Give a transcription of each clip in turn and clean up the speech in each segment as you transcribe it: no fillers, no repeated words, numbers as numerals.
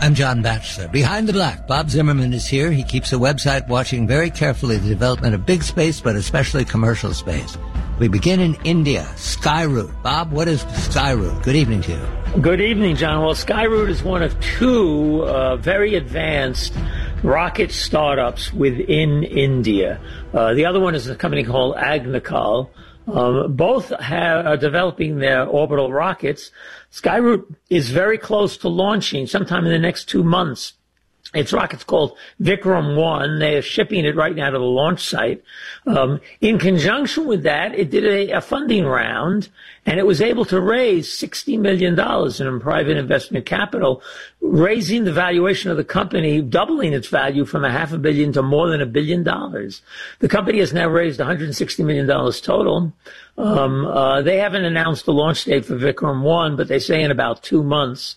I'm John Batchelor. Behind the Black, Bob Zimmerman is here. He keeps a website watching very carefully the development of big space, but especially commercial space. We begin in India, Skyroot. Bob, what is Skyroot? Good evening to you. Good evening, John. Well, Skyroot is one of two very advanced rocket startups within India. The other one is a company called Agnikul. Both are developing their orbital rockets. Skyroot is very close to launching sometime in the next 2 months. Its rocket's called Vikram-1. They are shipping it right now to the launch site. In conjunction with that, it did a funding round, and it was able to raise $60 million in private investment capital, raising the valuation of the company, doubling its value from $500 million to more than $1 billion. The company has now raised $160 million total. They haven't announced the launch date for Vikram-1, but they say in about 2 months.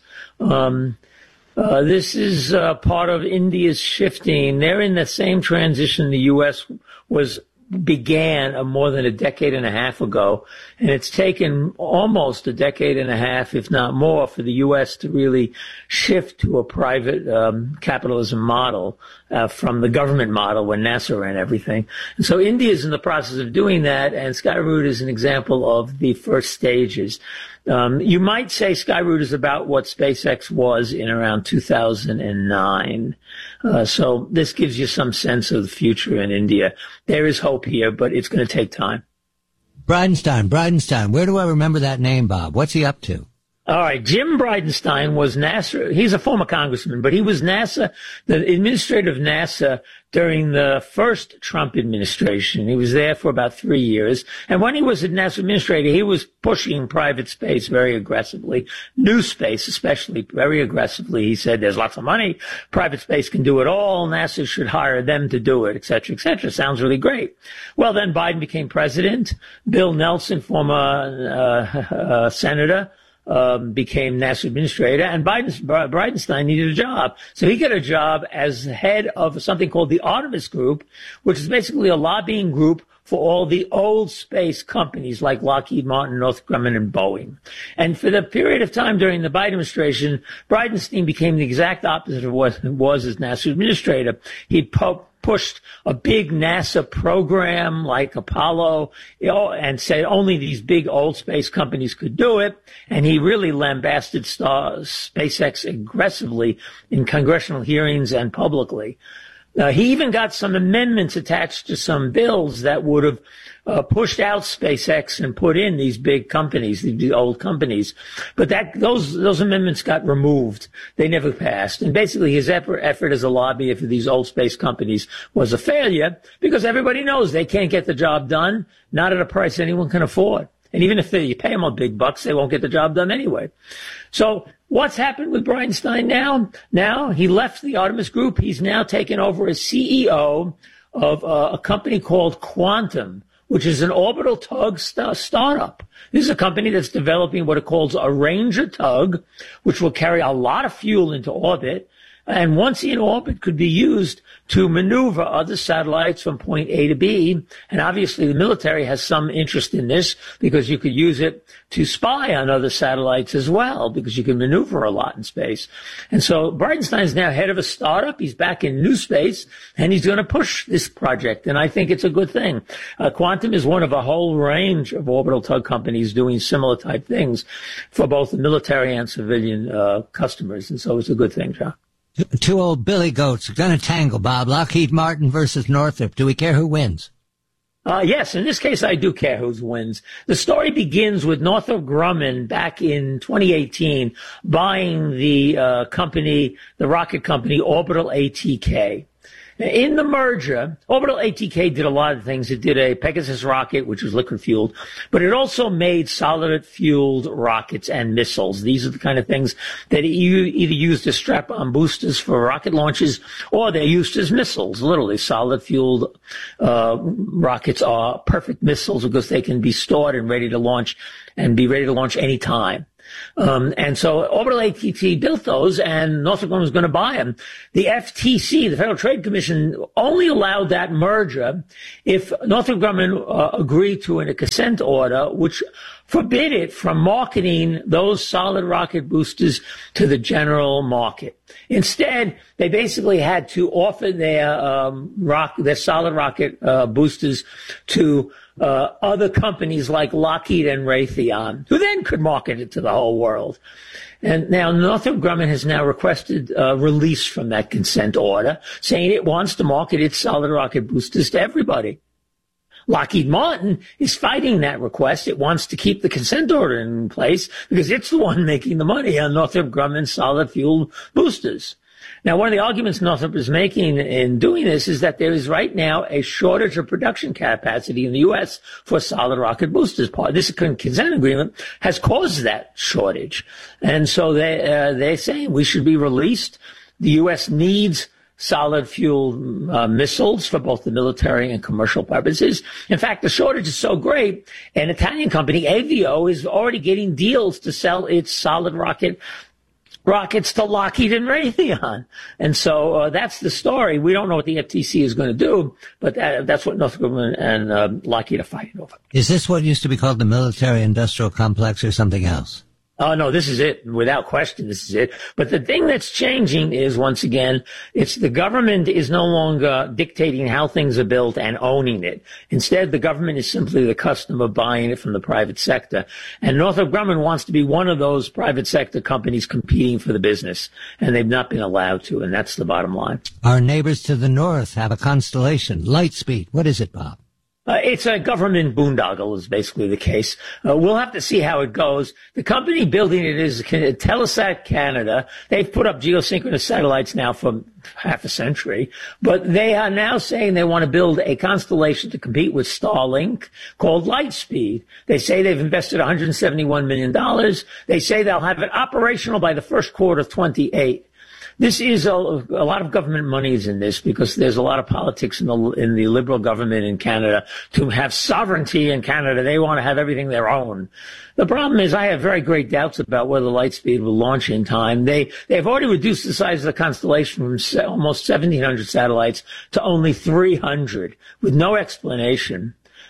This is part of India's shifting. They're in the same transition the U.S. began more than a decade and a half ago, and it's taken almost a decade and a half, if not more, for the U.S. to really shift to a private capitalism model from the government model when NASA ran everything. And so India is in the process of doing that, and Skyroot is an example of the first stages. You might say Skyroot is about what SpaceX was in around 2009. So this gives you some sense of the future in India. There is hope here, but it's going to take time. Bridenstine. Where do I remember that name, Bob? What's he up to? All right. Jim Bridenstine was NASA. He's a former congressman, but he was the administrator of NASA during the first Trump administration. He was there for about 3 years. And when he was a NASA administrator, he was pushing private space very aggressively, new space especially, very aggressively. He said there's lots of money. Private space can do it all. NASA should hire them to do it, et cetera, et cetera. Sounds really great. Well, then Biden became president. Bill Nelson, former senator, became NASA administrator, and Bridenstine needed a job. So he got a job as head of something called the Artemis Group, which is basically a lobbying group for all the old space companies like Lockheed Martin, Northrop Grumman, and Boeing. And for the period of time during the Biden administration, Bridenstine became the exact opposite of what he was as NASA administrator. He pushed a big NASA program like Apollo, and said only these big old space companies could do it. And he really lambasted SpaceX aggressively in congressional hearings and publicly. He even got some amendments attached to some bills that would have pushed out SpaceX and put in these big companies, the old companies. But those amendments got removed. They never passed. And basically his effort as a lobbyist for these old space companies was a failure because everybody knows they can't get the job done, not at a price anyone can afford. And even if you pay them a big bucks, they won't get the job done anyway. So what's happened with Bridenstine now? Now he left the Artemis Group. He's now taken over as CEO of a company called Quantum, which is an orbital tug startup. This is a company that's developing what it calls a Ranger tug, which will carry a lot of fuel into orbit. And once in orbit, could be used to maneuver other satellites from point A to B. And obviously the military has some interest in this because you could use it to spy on other satellites as well, because you can maneuver a lot in space. And so Bridenstine is now head of a startup. He's back in new space, and he's going to push this project. And I think it's a good thing. Quantum is one of a whole range of orbital tug companies doing similar type things for both the military and civilian customers. And so it's a good thing, John. Two old billy goats are going to tangle, Bob. Lockheed Martin versus Northrop. Do we care who wins? Yes, in this case, I do care who wins. The story begins with Northrop Grumman back in 2018 buying the rocket company Orbital ATK. In the merger, Orbital ATK did a lot of things. It did a Pegasus rocket, which was liquid-fueled, but it also made solid-fueled rockets and missiles. These are the kind of things that you either use to strap on boosters for rocket launches, or they're used as missiles. Literally, solid-fueled rockets are perfect missiles because they can be stored and ready to launch, and be ready to launch any time. And so Orbital ATK built those, and Northrop Grumman was going to buy them. The FTC, the Federal Trade Commission, only allowed that merger if Northrop Grumman agreed to a consent order, which forbid it from marketing those solid rocket boosters to the general market. Instead, they basically had to offer their solid rocket boosters to other companies like Lockheed and Raytheon, who then could market it to the whole world. And now Northrop Grumman has now requested release from that consent order, saying it wants to market its solid rocket boosters to everybody. Lockheed Martin is fighting that request. It wants to keep the consent order in place because it's the one making the money on Northrop Grumman's solid fuel boosters. Now, one of the arguments Northrop is making in doing this is that there is right now a shortage of production capacity in the U.S. for solid rocket boosters. This consent agreement has caused that shortage. And so they're saying we should be released. The U.S. needs solid fuel missiles for both the military and commercial purposes. In fact, the shortage is so great, an Italian company, Avio, is already getting deals to sell its solid rockets to Lockheed and Raytheon. And so that's the story. We don't know what the FTC is going to do, but that's what Northrop Grumman and Lockheed are fighting over. Is this what used to be called the military-industrial complex or something else? Oh, no, this is it. Without question, this is it. But the thing that's changing is, once again, it's the government is no longer dictating how things are built and owning it. Instead, the government is simply the customer buying it from the private sector. And Northrop Grumman wants to be one of those private sector companies competing for the business. And they've not been allowed to. And that's the bottom line. Our neighbors to the north have a constellation, Lightspeed. What is it, Bob? It's a government boondoggle is basically the case. We'll have to see how it goes. The company building it is Telesat Canada. They've put up geosynchronous satellites now for half a century, but they are now saying they want to build a constellation to compete with Starlink called Lightspeed. They say they've invested $171 million. They say they'll have it operational by the first quarter of 28. This is a lot of government money is in this because there's a lot of politics in the Liberal government in Canada to have sovereignty in Canada. They want to have everything their own. The problem is I have very great doubts about whether Lightspeed will launch in time. They've already reduced the size of the constellation from almost 1,700 satellites to only 300 with no explanation.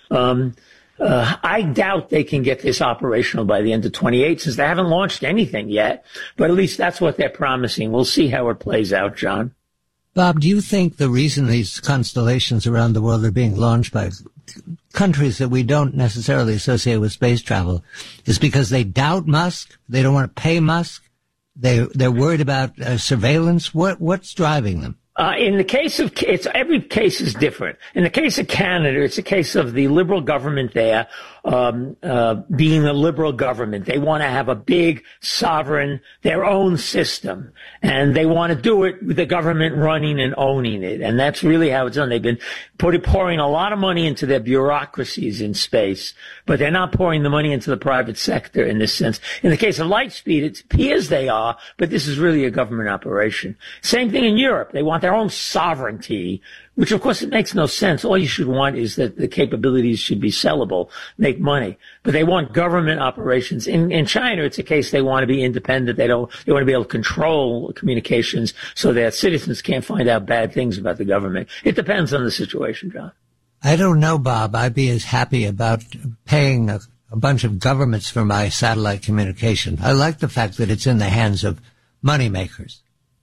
I doubt they can get this operational by the end of 28 since they haven't launched anything yet. But at least that's what they're promising. We'll see how it plays out, John. Bob, do you think the reason these constellations around the world are being launched by countries that we don't necessarily associate with space travel is because they doubt Musk? They don't want to pay Musk? They're worried about surveillance? What's driving them? In the case of, every case is different. In the case of Canada, it's a case of the Liberal government there, being a Liberal government. They want to have a big, sovereign, their own system. And they want to do it with the government running and owning it. And that's really how it's done. They've been pouring a lot of money into their bureaucracies in space, but they're not pouring the money into the private sector in this sense. In the case of Lightspeed, it appears they are, but this is really a government operation. Same thing in Europe. They want their own sovereignty, which of course it makes no sense. All you should want is that the capabilities should be sellable, make money. But they want government operations. In China, it's a case they want to be independent. They want to be able to control communications so that citizens can't find out bad things about the government. It depends on the situation, John. I don't know, Bob. I'd be as happy about paying a bunch of governments for my satellite communication. I like the fact that it's in the hands of moneymakers.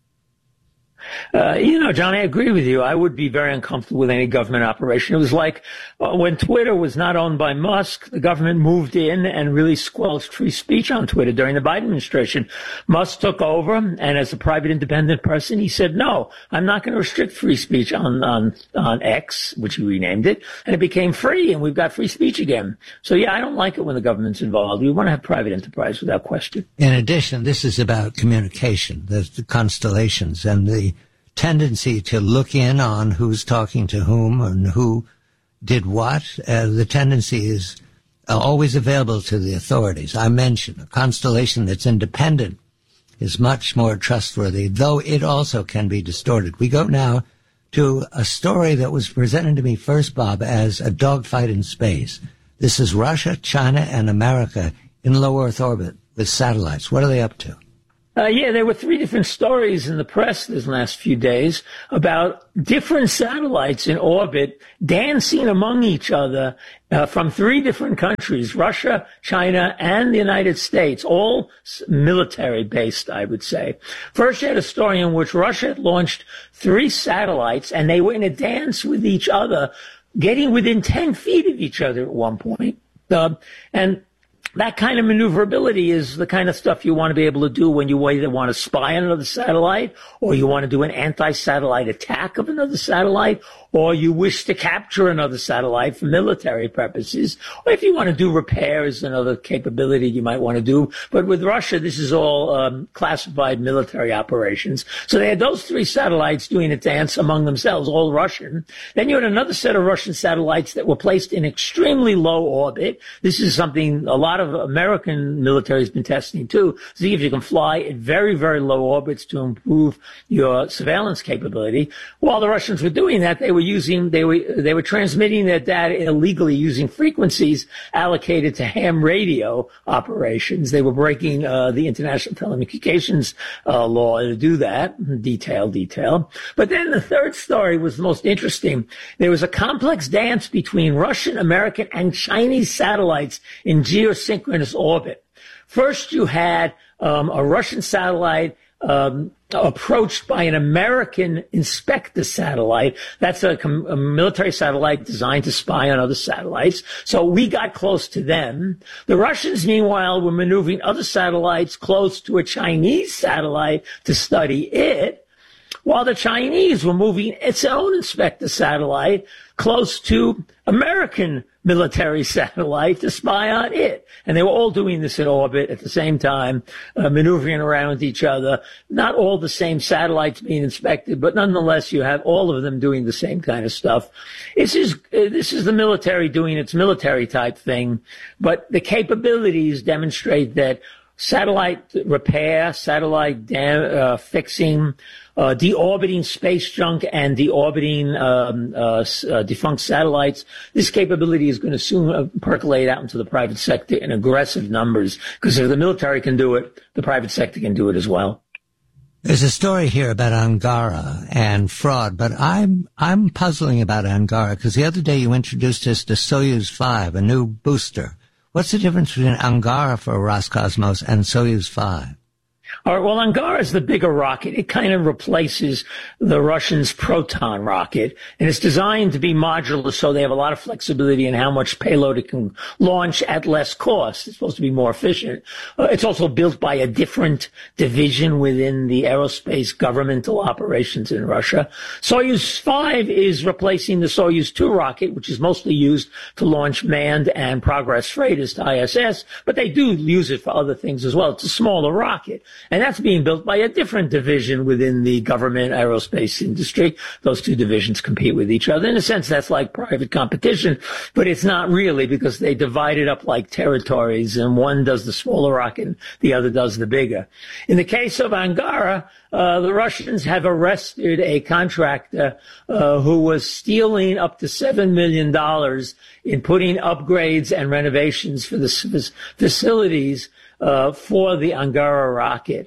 John, I agree with you. I would be very uncomfortable with any government operation. It was like when Twitter was not owned by Musk, the government moved in and really squelched free speech on Twitter during the Biden administration. Musk took over, and as a private independent person, he said, no, I'm not going to restrict free speech on X, which he renamed it, and it became free, and we've got free speech again. So, yeah, I don't like it when the government's involved. We want to have private enterprise without question. In addition, this is about communication, the constellations, and the tendency to look in on who's talking to whom and who did what. The tendency is always available to the authorities. I mentioned a constellation that's independent is much more trustworthy, though it also can be distorted. We go now to a story that was presented to me first, Bob, as a dogfight in space. This is Russia, China, and America in low Earth orbit with satellites. What are they up to? Yeah, there were 3 different stories in the press these last few days about different satellites in orbit dancing among each other from 3 different countries, Russia, China, and the United States, all military-based, I would say. First, you had a story in which Russia had launched 3 satellites, and they were in a dance with each other, getting within 10 feet of each other at one point. And that kind of maneuverability is the kind of stuff you want to be able to do when you either want to spy on another satellite, or you want to do an anti-satellite attack of another satellite, or you wish to capture another satellite for military purposes, or if you want to do repairs, another capability you might want to do. But with Russia, this is all classified military operations. So they had those 3 satellites doing a dance among themselves, all Russian. Then you had another set of Russian satellites that were placed in extremely low orbit. This is something a lot of American military has been testing too. See if you can fly at very, very low orbits to improve your surveillance capability. While the Russians were doing that, they were transmitting their data illegally using frequencies allocated to ham radio operations. They were breaking the International Telecommunications law to do that. Detail. But then the third story was the most interesting. There was a complex dance between Russian, American, and Chinese satellites in geosynchronous orbit. First, you had a Russian satellite approached by an American Inspector satellite. That's a military satellite designed to spy on other satellites. So we got close to them. The Russians, meanwhile, were maneuvering other satellites close to a Chinese satellite to study it, while the Chinese were moving its own Inspector satellite close to American military satellite to spy on it. And they were all doing this in orbit at the same time, maneuvering around each other. Not all the same satellites being inspected, but nonetheless, you have all of them doing the same kind of stuff. This is the military doing its military type thing, but the capabilities demonstrate that satellite repair, satellite fixing, deorbiting space junk and deorbiting defunct satellites. This capability is going to soon percolate out into the private sector in aggressive numbers, because if the military can do it, the private sector can do it as well. There's a story here about Angara and fraud, but I'm puzzling about Angara, because the other day you introduced us to Soyuz 5, a new booster. What's the difference between Angara for Roscosmos and Soyuz 5? All right, well, Angara is the bigger rocket. It kind of replaces the Russians' Proton rocket, and it's designed to be modular, so they have a lot of flexibility in how much payload it can launch at less cost. It's supposed to be more efficient. It's also built by a different division within the aerospace governmental operations in Russia. Soyuz 5 is replacing the Soyuz 2 rocket, which is mostly used to launch manned and Progress freighters to ISS, but they do use it for other things as well. It's a smaller rocket. And that's being built by a different division within the government aerospace industry. Those two divisions compete with each other. In a sense, that's like private competition, but it's not really, because they divide it up like territories, and one does the smaller rocket and the other does the bigger. In the case of Angara, the Russians have arrested a contractor who was stealing up to $7 million in putting upgrades and renovations for the facilities for the Angara rocket.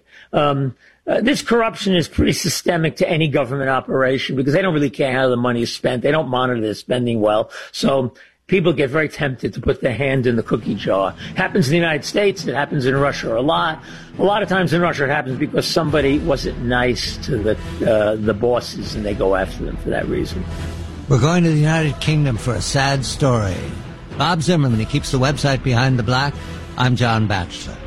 This corruption is pretty systemic to any government operation, because they don't really care how the money is spent. They don't monitor their spending well. So people get very tempted to put their hand in the cookie jar. It happens in the United States. It happens in Russia a lot. A lot of times in Russia it happens because somebody wasn't nice to the bosses, and they go after them for that reason. We're going to the United Kingdom for a sad story. Bob Zimmerman, he keeps the website Behind the Black. I'm John Batchelor.